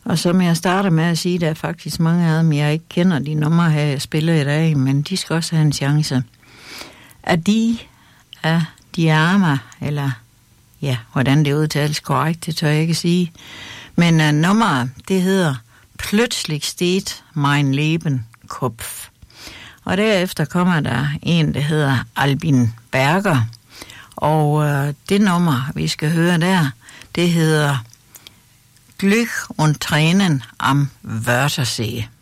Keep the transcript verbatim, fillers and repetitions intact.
Og som jeg starter med at sige, der er faktisk mange af dem, jeg ikke kender de numre her, jeg spiller i dag, men de skal også have en chance. Adi af Diama, eller ja, hvordan det udtales korrekt, det tør jeg ikke sige. Men uh, nummeret, det hedder Plötzlich steht mein Leben Kopf. Og derefter kommer der en, der hedder Albin Berger. Og uh, det nummer, vi skal høre der, det hedder Glück und Tränen am Wörthersee.